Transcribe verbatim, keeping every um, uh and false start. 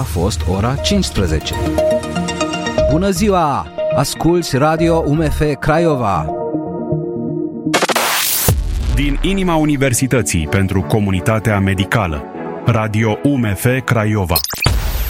a fost ora cincisprezece. Bună ziua! Asculți Radio U M F Craiova! Din inima Universității pentru Comunitatea Medicală, Radio U M F Craiova.